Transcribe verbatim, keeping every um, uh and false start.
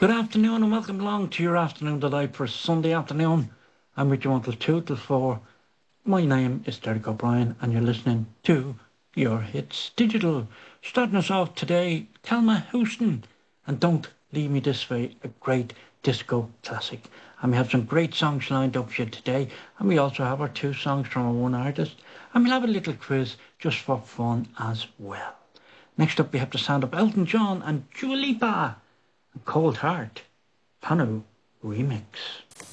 Good afternoon and welcome along to your afternoon delight for Sunday afternoon. I'm with you until two till four. My name is Derek O'Brien and you're listening to Your Hits Digital. Starting us off today, Thelma Houston and Don't Leave Me This Way, a great disco classic. And we have some great songs lined up for you today. And we also have our two songs from our one artist. And we'll have a little quiz just for fun as well. Next up we have the sound of Elton John and Dua Lipa. Cold Heart, Panu Remix.